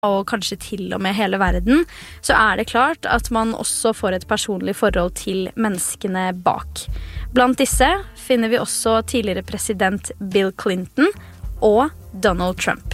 og kanskje til og med hele verden, så det klart at man også får et personlig forhold til menneskene bak. Blant disse finner vi også tidligere president Bill Clinton og Donald Trump.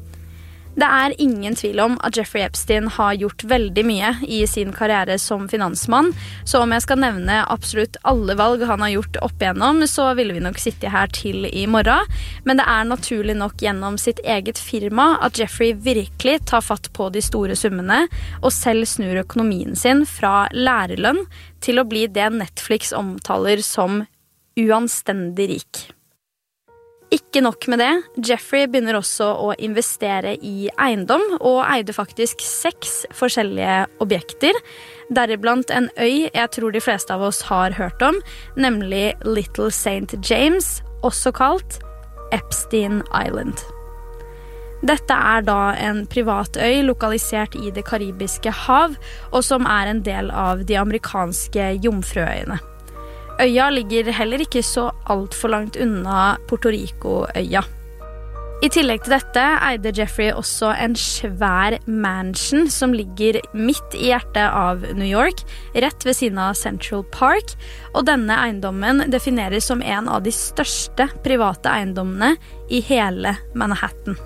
Det ingen tvil om at Jeffrey Epstein har gjort veldig mye i sin karriere som finansmann, så om jeg skal nevne absolutt alle valg han har gjort opp igjennom, så ville vi nok sitte her til i morgen. Men det naturlig nok gjennom sitt eget firma at Jeffrey virkelig tar fatt på de store summene, og selv snur økonomien sin fra lærerlønn til å bli det Netflix omtaler som uanstendig rik. Ikke nok med det, Jeffrey begynner også å investere i eiendom, og eide faktisk 6 forskjellige objekter, deriblant en øy jeg tror de fleste av oss har hørt om, nemlig Little St. James, også kalt Epstein Island. Dette da en privat øy lokalisert i det karibiske hav, og som en del av de amerikanske Jomfruøyene. Øya ligger heller ikke så alt for langt unna Puerto Rico-øya. I tillegg til dette eide Jeffrey også en svær mansion som ligger midt i hjertet av New York, rett ved siden av Central Park, og denne eiendommen defineres som en av de største private eiendommene i hele Manhattan.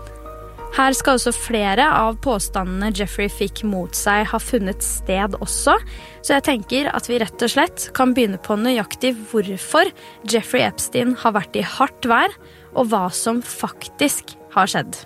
Her skal også flere av påstandene Jeffrey fikk mot seg ha funnet sted også, så jeg tenker at vi rett og slett kan begynne på nøyaktig hvorfor Jeffrey Epstein har vært i hardt vær, og hva som faktisk har skjedd.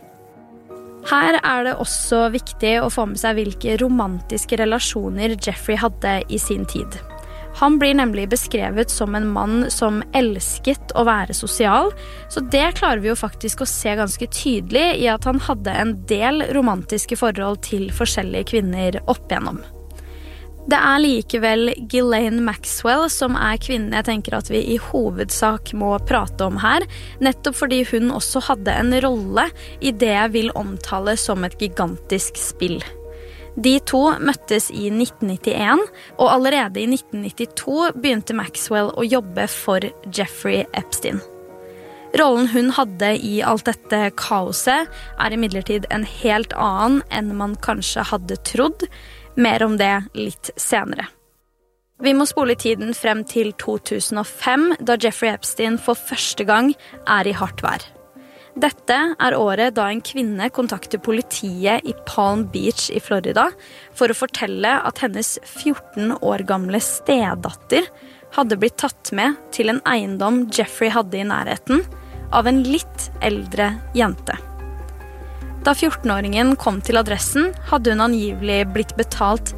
Her det også viktig å få med seg hvilke romantiske relasjoner Jeffrey hadde i sin tid. Han blir nemlig beskrevet som en mann som elsket å være sosial, så det klarer vi jo faktisk å se ganske tydelig i at han hadde en del romantiske forhold til forskjellige kvinner opp igjennom. Det likevel Ghislaine Maxwell som kvinnen jeg tenker at vi i hovedsak må prate om her, nettopp fordi hun også hadde en rolle i det jeg vil omtale som et gigantisk spill. De to møttes i 1991, og allerede i 1992 begynte Maxwell å jobbe for Jeffrey Epstein. Rollen hun hadde i alt dette kaoset imidlertid en helt annen enn man kanskje hadde trodd. Mer om det litt senere. Vi må spole tiden frem til 2005, da Jeffrey Epstein for første gang i hardt vær. Dette året da en kvinne kontakter politiet i Palm Beach i Florida for å fortelle at hennes 14 år gamle stedatter hadde blitt tatt med til en eiendom Jeffrey hadde i nærheten av en litt eldre jente. Da 14-åringen kom til adressen, hadde hun angivelig blitt betalt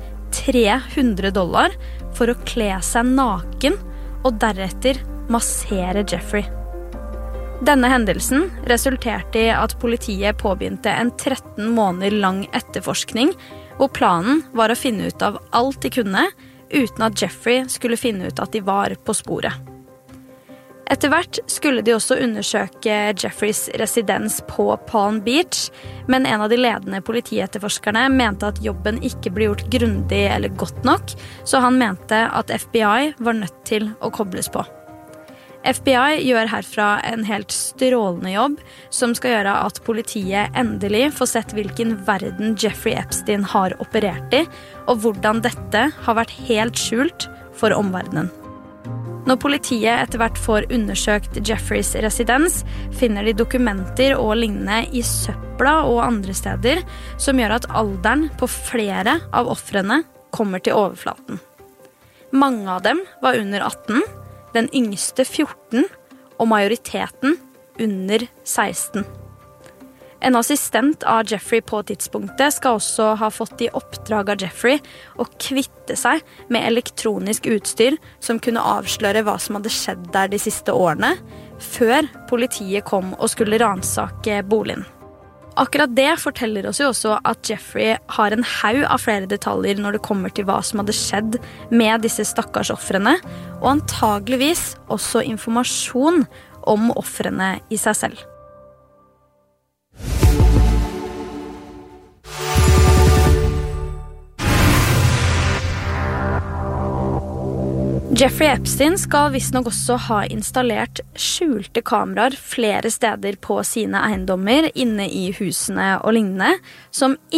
$300 for å kle seg naken og deretter massere Jeffrey. Denne hendelsen resulterte i at politiet påbegynte en 13 måneder lang etterforskning, hvor planen var å finne ut av alt de kunne, uten at Jeffrey skulle finne ut at de var på sporet. Etter hvert skulle de også undersøke Jeffreys residens på Palm Beach, men en av de ledende politietterforskerne mente at jobben ikke ble gjort grundig eller godt nok, så han mente at FBI var nødt til å kobles på. FBI gjør herfra en helt strålende jobb som skal gjøre at politiet endelig får sett hvilken verden Jeffrey Epstein har operert i, og hvordan dette har vært helt skjult for omverdenen. Når politiet etter hvert får undersøkt Jeffreys residens, finner de dokumenter og lignende i søpla og andre steder, som gjør at alderen på flere av ofrene kommer til overflaten. Mange av dem var under 18, den yngste 14, og majoriteten under 16. En assistent av Jeffrey på tidspunktet skal også ha fått i oppdrag av Jeffrey å kvitte seg med elektronisk utstyr som kunne avsløre hva som hadde skjedd der de siste årene, før politiet kom og skulle ransake boligen. Akkurat det forteller oss jo også at Jeffrey har en haug av flere detaljer når det kommer til hva som hadde skjedd med disse stakkars ofrene, og antageligvis også informasjon om ofrene i seg selv. Jeffrey Epstein skal visstnok også ha installert skjulte kameraer flere steder på sine eiendommer inne i husene og lignende, som